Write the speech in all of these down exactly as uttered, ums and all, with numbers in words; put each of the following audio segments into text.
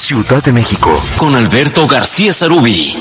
Ciudad de México, con Alberto García Sarubi.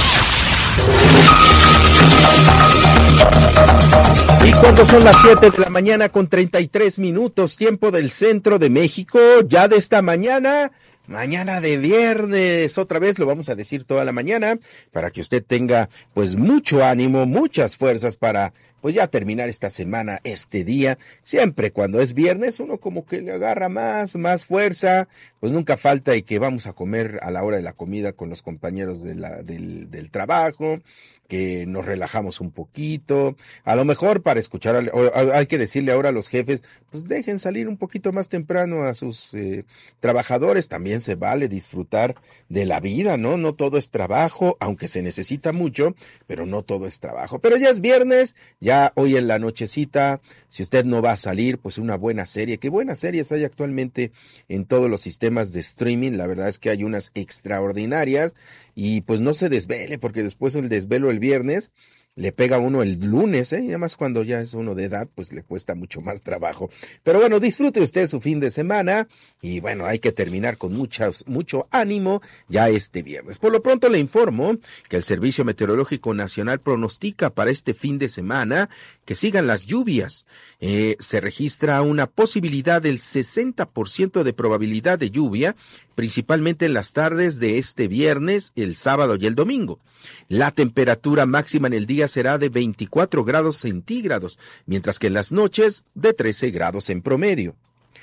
Y cuando son las siete de la mañana con treinta y tres minutos, tiempo del centro de México, ya de esta mañana, mañana de viernes, otra vez lo vamos a decir toda la mañana, para que usted tenga pues mucho ánimo, muchas fuerzas para pues ya terminar esta semana, este día. Siempre cuando es viernes uno como que le agarra más, más fuerza, pues nunca falta y que vamos a comer a la hora de la comida con los compañeros de la, del, del trabajo, que nos relajamos un poquito, a lo mejor para escuchar, hay que decirle ahora a los jefes, pues dejen salir un poquito más temprano a sus eh, trabajadores, también se vale disfrutar de la vida, ¿no? No todo es trabajo, aunque se necesita mucho, pero no todo es trabajo. Pero ya es viernes, ya hoy en la nochecita, si usted no va a salir, pues una buena serie, qué buenas series hay actualmente en todos los sistemas de streaming, la verdad es que hay unas extraordinarias, y pues no se desvele, porque después el desvelo el viernes le pega a uno el lunes, ¿eh? Y además cuando ya es uno de edad, pues le cuesta mucho más trabajo. Pero bueno, disfrute usted su fin de semana y bueno, hay que terminar con muchas, mucho ánimo ya este viernes. Por lo pronto le informo que el Servicio Meteorológico Nacional pronostica para este fin de semana que sigan las lluvias. Eh, se registra una posibilidad del sesenta por ciento de probabilidad de lluvia, principalmente en las tardes de este viernes, el sábado y el domingo. La temperatura máxima en el día será de veinticuatro grados centígrados, mientras que en las noches de trece grados en promedio.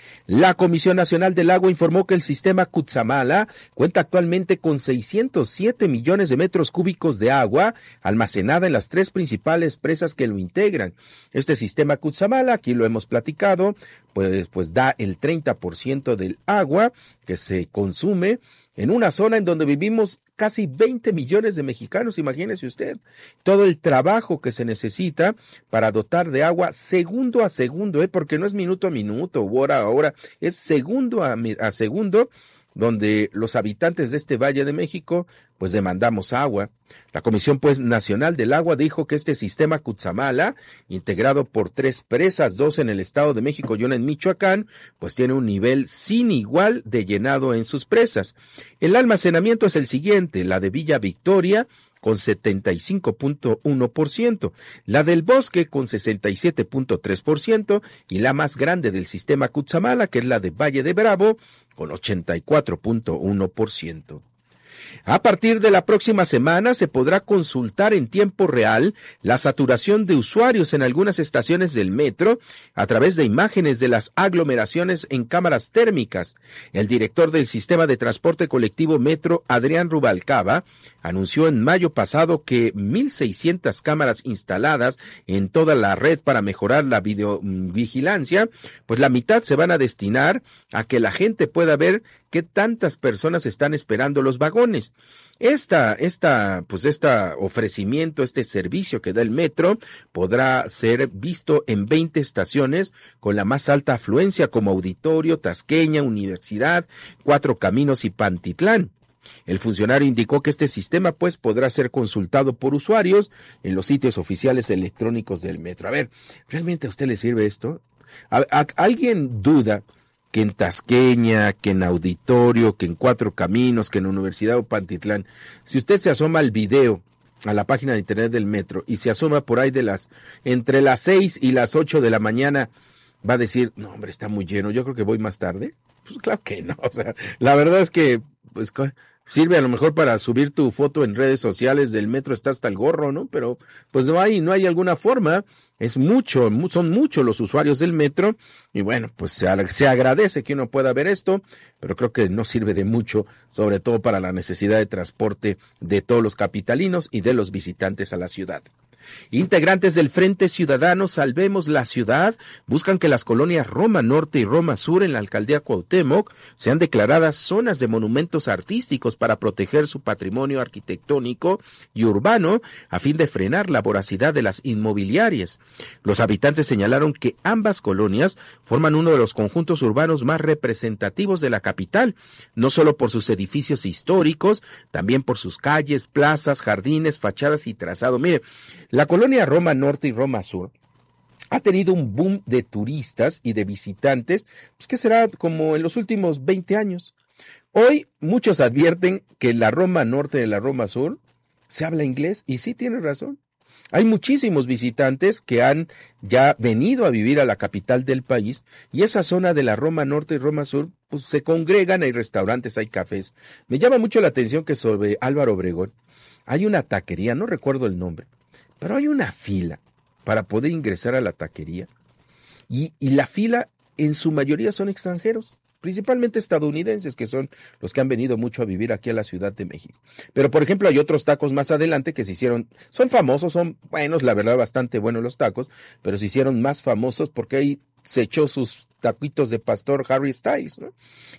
La Comisión Nacional del Agua informó que el sistema Cutzamala cuenta actualmente con seiscientos siete millones de metros cúbicos de agua almacenada en las tres principales presas que lo integran. Este sistema Cutzamala, aquí lo hemos platicado, pues, pues da el treinta por ciento del agua que se consume en una zona en donde vivimos casi veinte millones de mexicanos, imagínese usted, todo el trabajo que se necesita para dotar de agua segundo a segundo, ¿eh? Porque no es minuto a minuto o hora a hora, es segundo a, a segundo, donde los habitantes de este Valle de México pues demandamos agua. La Comisión pues Nacional del Agua dijo que este sistema Cutzamala, integrado por tres presas, dos en el Estado de México y una en Michoacán, pues tiene un nivel sin igual de llenado en sus presas. El almacenamiento es el siguiente: la de Villa Victoria con setenta y cinco punto uno por ciento, la del Bosque con sesenta y siete punto tres por ciento y la más grande del sistema Cutzamala, que es la de Valle de Bravo, con ochenta y cuatro punto uno por ciento. A partir de la próxima semana se podrá consultar en tiempo real la saturación de usuarios en algunas estaciones del metro a través de imágenes de las aglomeraciones en cámaras térmicas. El director del Sistema de Transporte Colectivo Metro, Adrián Rubalcaba, anunció en mayo pasado que mil seiscientas cámaras instaladas en toda la red para mejorar la videovigilancia, pues la mitad se van a destinar a que la gente pueda ver qué tantas personas están esperando los vagones. Esta, esta, pues este ofrecimiento, este servicio que da el metro podrá ser visto en veinte estaciones con la más alta afluencia como Auditorio, Tasqueña, Universidad, Cuatro Caminos y Pantitlán. El funcionario indicó que este sistema pues podrá ser consultado por usuarios en los sitios oficiales electrónicos del metro. A ver, ¿realmente a usted le sirve esto? ¿A, a, ¿Alguien duda que en Tasqueña, que en Auditorio, que en Cuatro Caminos, que en Universidad o Pantitlán, si usted se asoma al video, a la página de internet del metro, y se asoma por ahí de las, entre las seis y las ocho de la mañana, va a decir, no hombre, está muy lleno, yo creo que voy más tarde? Pues claro que no, o sea, la verdad es que, pues, sirve a lo mejor para subir tu foto en redes sociales del metro, está hasta el gorro, ¿no? Pero pues no hay, no hay alguna forma, es mucho, son muchos los usuarios del metro, y bueno, pues se, se agradece que uno pueda ver esto, pero creo que no sirve de mucho, sobre todo para la necesidad de transporte de todos los capitalinos y de los visitantes a la ciudad. Integrantes del Frente Ciudadano Salvemos la Ciudad buscan que las colonias Roma Norte y Roma Sur en la alcaldía Cuauhtémoc sean declaradas zonas de monumentos artísticos para proteger su patrimonio arquitectónico y urbano a fin de frenar la voracidad de las inmobiliarias. Los habitantes señalaron que ambas colonias forman uno de los conjuntos urbanos más representativos de la capital, no solo por sus edificios históricos, también por sus calles, plazas, jardines, fachadas y trazado. Mire, la colonia Roma Norte y Roma Sur ha tenido un boom de turistas y de visitantes, pues que será como en los últimos veinte años. Hoy muchos advierten que en la Roma Norte y en la Roma Sur se habla inglés, y sí tiene razón. Hay muchísimos visitantes que han ya venido a vivir a la capital del país, y esa zona de la Roma Norte y Roma Sur, pues se congregan, hay restaurantes, hay cafés. Me llama mucho la atención que sobre Álvaro Obregón hay una taquería, no recuerdo el nombre, pero hay una fila para poder ingresar a la taquería, y, y la fila en su mayoría son extranjeros, principalmente estadounidenses, que son los que han venido mucho a vivir aquí a la Ciudad de México. Pero, por ejemplo, hay otros tacos más adelante que se hicieron, son famosos, son buenos, la verdad, bastante buenos los tacos, pero se hicieron más famosos porque ahí se echó sus taquitos de pastor Harry Styles, ¿no?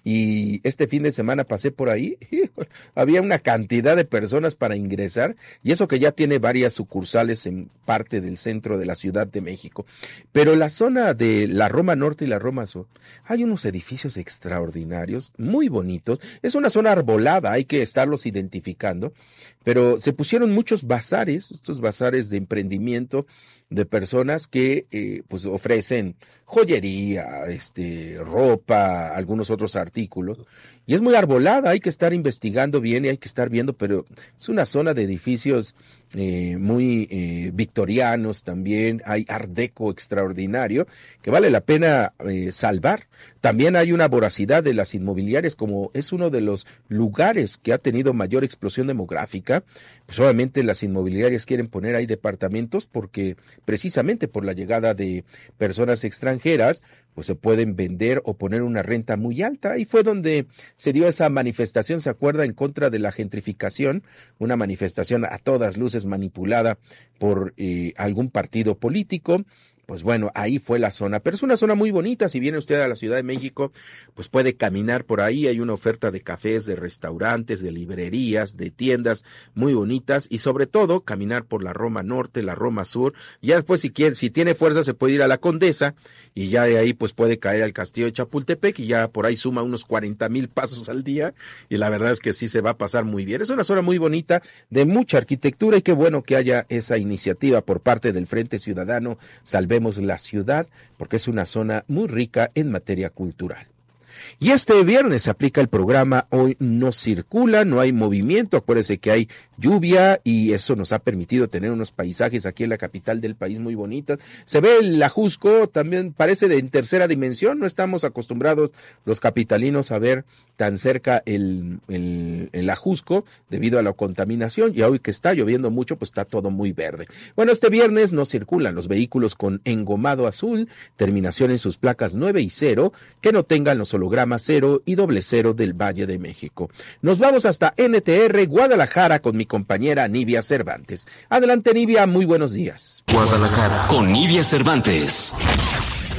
Y este fin de semana pasé por ahí, y había una cantidad de personas para ingresar, y eso que ya tiene varias sucursales en parte del centro de la Ciudad de México. Pero la zona de la Roma Norte y la Roma Sur, hay unos edificios extraordinarios, muy bonitos. Es una zona arbolada, hay que estarlos identificando, pero se pusieron muchos bazares, estos bazares de emprendimiento, de personas que eh, pues ofrecen joyería, este, ropa, algunos otros artículos, y es muy arbolada, hay que estar investigando bien y hay que estar viendo, pero es una zona de edificios eh, muy eh, victorianos también, hay art deco extraordinario que vale la pena eh, salvar. También hay una voracidad de las inmobiliarias, como es uno de los lugares que ha tenido mayor explosión demográfica, pues obviamente las inmobiliarias quieren poner ahí departamentos porque precisamente por la llegada de personas extranjeras, pues se pueden vender o poner una renta muy alta. Y fue donde se dio esa manifestación, ¿se acuerda?, en contra de la gentrificación, una manifestación a todas luces manipulada por eh, algún partido político. Pues bueno, ahí fue la zona, pero es una zona muy bonita. Si viene usted a la Ciudad de México, pues puede caminar por ahí, hay una oferta de cafés, de restaurantes, de librerías, de tiendas muy bonitas, y sobre todo caminar por la Roma Norte, la Roma Sur. Ya después, si quiere, si tiene fuerza, se puede ir a la Condesa, y ya de ahí pues puede caer al Castillo de Chapultepec, y ya por ahí suma unos cuarenta mil pasos al día, y la verdad es que sí se va a pasar muy bien. Es una zona muy bonita, de mucha arquitectura, y qué bueno que haya esa iniciativa por parte del Frente Ciudadano Salvemos la Ciudad, porque es una zona muy rica en materia cultural. Y este viernes se aplica el programa Hoy No Circula, no hay movimiento. Acuérdese que hay lluvia y eso nos ha permitido tener unos paisajes aquí en la capital del país muy bonitos. Se ve el Ajusco, también parece de en tercera dimensión. No estamos acostumbrados los capitalinos a ver tan cerca el, el, el Ajusco debido a la contaminación, y hoy que está lloviendo mucho, pues está todo muy verde. Bueno, este viernes no circulan los vehículos con engomado azul, terminación en sus placas nueve y cero, que no tengan los hologramas cero y doble cero del Valle de México. Nos vamos hasta N T R Guadalajara con mi compañera Nivia Cervantes. Adelante, Nivia, muy buenos días. Guadalajara con Nivia Cervantes.